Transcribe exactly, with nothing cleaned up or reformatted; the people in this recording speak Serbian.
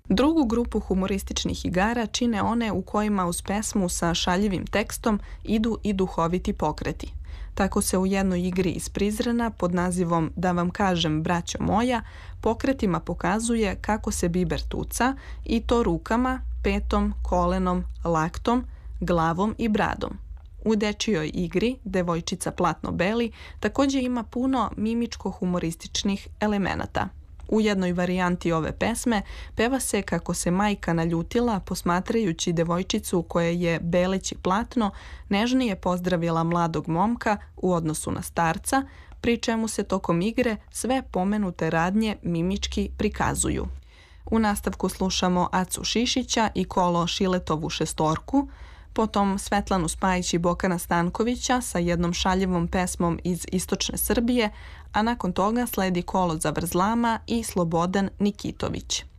Drugu grupu humorističnih igara čine one u kojima uz pesmu sa šaljivim tekstom idu i duhoviti pokreti. Tako se u jednoj igri iz Prizrena pod nazivom Da vam kažem, braćo moja, pokretima pokazuje kako se biber tuca i to rukama, petom, kolenom, laktom, glavom i bradom. U dečijoj igri Devojčica platno-beli također ima puno mimičko-humorističnih elemenata. U jednoj varijanti ove pesme peva se kako se majka naljutila posmatrajući devojčicu koja je beleći platno nežnije pozdravila mladog momka u odnosu na starca, pri čemu se tokom igre sve pomenute radnje mimički prikazuju. U nastavku slušamo Acu Šišića i Kolo Šiletovu šestorku, potom Svetlanu Spajić i Bokana Stankovića sa jednom šaljivom pesmom iz istočne Srbije, a nakon toga sledi Kolo Zavrzlama i Slobodan Nikitović.